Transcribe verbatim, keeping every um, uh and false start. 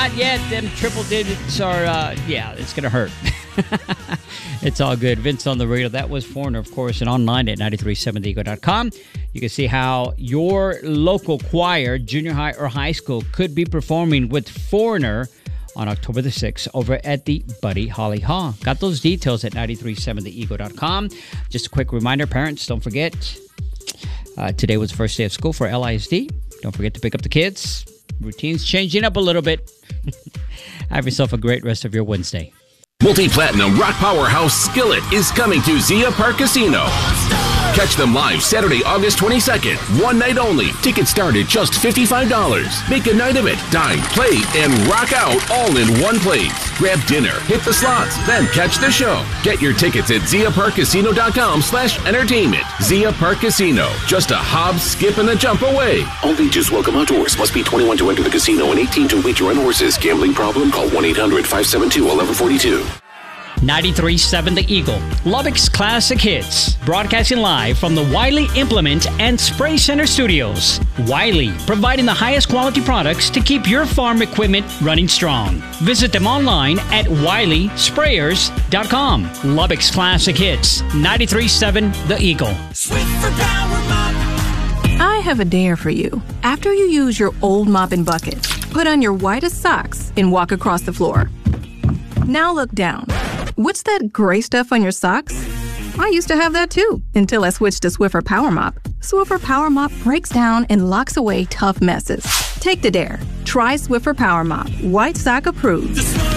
not yet. Them triple digits are, uh, yeah, it's going to hurt. It's all good. Vince on the radio. That was Foreigner, of course, and online at nine three seven the eagle dot com. You can see how your local choir, junior high or high school, could be performing with Foreigner on October the sixth over at the Buddy Holly Hall. Got those details at nine three seven the eagle dot com. Just a quick reminder, parents, don't forget, uh, today was the first day of school for L I S D. Don't forget to pick up the kids. Routine's changing up a little bit. Have yourself a great rest of your Wednesday. Multi-platinum rock powerhouse Skillet is coming to Zia Park Casino. Catch them live Saturday, August twenty-second. One night only. Tickets start at just fifty-five dollars. Make a night of it. Dine, play, and rock out all in one place. Grab dinner, hit the slots, then catch the show. Get your tickets at zia park casino dot com slash entertainment. Zia Park Casino. Just a hop, skip, and a jump away. All ages welcome outdoors. Must be twenty-one to enter the casino and eighteen to wager on horses. Gambling problem? Call one eight hundred five seven two one one four two. ninety-three point seven The Eagle, Lubbock's classic hits, broadcasting live from the Wiley Implement and Spray Center studios. Wiley, providing the highest quality products to keep your farm equipment running strong. Visit them online at wiley sprayers dot com. Lubbock's classic hits, ninety-three point seven The Eagle. Swiffer Power Mop. I have a dare for you. After you use your old mop and bucket, put on your whitest socks and walk across the floor. Now look down. What's that gray stuff on your socks? I used to have that too, until I switched to Swiffer Power Mop. Swiffer Power Mop breaks down and locks away tough messes. Take the dare. Try Swiffer Power Mop. White sock approved.